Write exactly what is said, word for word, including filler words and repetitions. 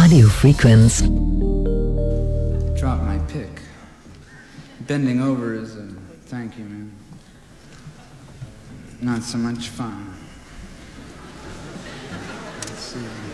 Radio Frequenz. Drop my pick. Bending over is a thank you, man. Not so much fun. Let's see.